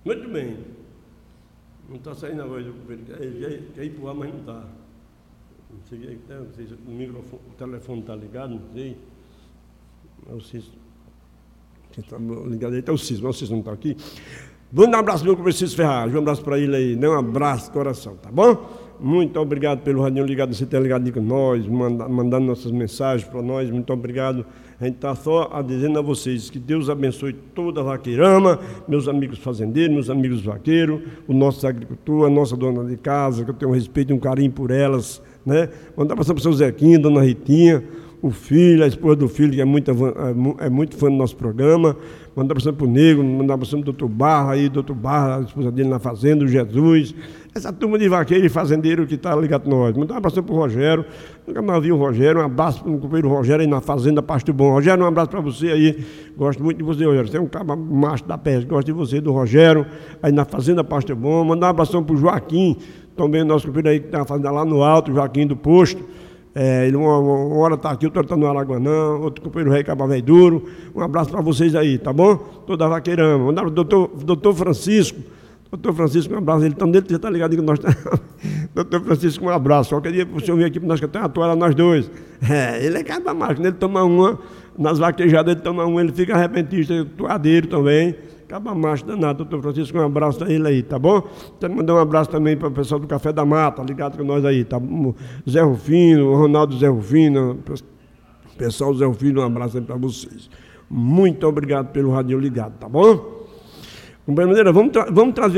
Muito bem. Não está saindo a voz do companheiro. Quer ir para o ar, mas não está. Não sei se o microfone, o telefone está ligado, não sei. É o Cícero. Está ligado aí, está o Cícero, mas o Cícero não está aqui. Vamos dar um abraço meu para o Cícero Ferraz. Um abraço para ele aí. Dê um abraço, coração, tá bom? Muito obrigado pelo radinho ligado, você ter ligado com nós, mandando nossas mensagens para nós. Muito obrigado. A gente está só dizendo a vocês que Deus abençoe toda a Vaqueirama, meus amigos fazendeiros, meus amigos vaqueiros, o nosso agricultor, a nossa dona de casa, que eu tenho um respeito e um carinho por elas, né? Mandar para o seu Zequinha, dona Ritinha, o filho, a esposa do filho, que é muito fã do nosso programa. Mandar para o Negro, mandar para o doutor Barra aí, doutor Barra, a esposa dele na fazenda, o Jesus. Essa turma de vaqueiro e fazendeiro que está ligado a nós. Mandar um abraço para o Rogério, nunca mais vi o Rogério, um abraço para o companheiro Rogério aí na fazenda Pasto Bom. Rogério, um abraço para você aí, gosto muito de você, Rogério. Você é um cara macho da pesca, gosto de você, do Rogério, aí na fazenda Pasto Bom. Mandar um abraço para o Joaquim, também nosso companheiro aí que está na fazenda lá no alto, o Joaquim do Posto. Ele uma hora está aqui, outra está no Araguanã, outro companheiro Rei Caba Velho Duro. Um abraço para vocês aí, tá bom? Toda a Vaqueirama. Mandar para o doutor Francisco. Doutor Francisco, um abraço. Ele também já está ligado que nós doutor Francisco, um abraço. Qualquer dia o senhor vir aqui para nós cantar uma toalha, nós dois. Ele é caba macho, quando ele toma uma, nas vaquejadas ele toma uma, ele fica arrepentista, toadeiro também. Caba macho danado, doutor Francisco, um abraço a ele aí, tá bom? Quero mandar um abraço também para o pessoal do Café da Mata, ligado com nós aí, tá? Zé Rufino, o Ronaldo Zé Rufino, pessoal do Zé Rufino, um abraço aí para vocês. Muito obrigado pelo radinho ligado, tá bom? Companheira, vamos trazer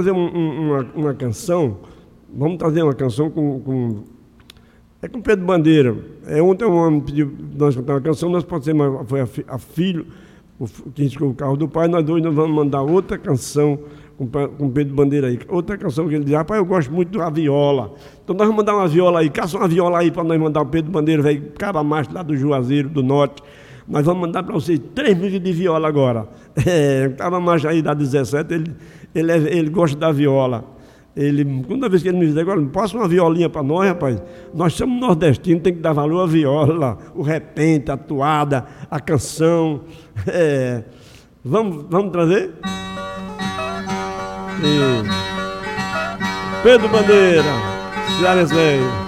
uma canção, vamos trazer uma canção com Pedro Bandeira. Ontem um homem pediu nós cantar uma canção, nós pode ser, foi a filho, que riscou o carro do pai, nós dois vamos mandar outra canção com Pedro Bandeira aí. Outra canção que ele diz, rapaz, eu gosto muito da viola. Então nós vamos mandar uma viola aí, caça uma viola aí para nós mandar o Pedro Bandeira, velho, cara macho lá do Juazeiro, do Norte. Nós vamos mandar para vocês 3 músicas de viola agora. O cara macho aí da 17, ele gosta da viola. Toda vez que ele me diz, agora, passa uma violinha para nós, rapaz. Nós somos nordestinos, tem que dar valor à viola, o repente, a toada, a canção. Vamos trazer? Pedro Bandeira, Cearense.